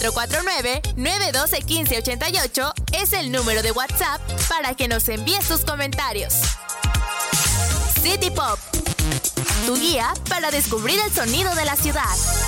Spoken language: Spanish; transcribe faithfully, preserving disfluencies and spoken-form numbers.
cuatro cuatro nueve, nueve uno dos, uno cinco ocho ocho es el número de WhatsApp para que nos envíes tus comentarios. City Pop, tu guía para descubrir el sonido de la ciudad.